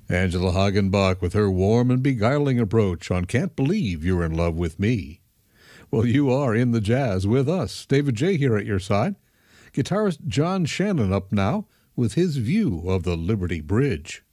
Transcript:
Angela Hagenbach with her warm and beguiling approach on Can't Believe You're in Love with Me. Well, you are in the jazz with us. David J. here at your side. Guitarist John Shannon up now with his view of the Liberty Bridge.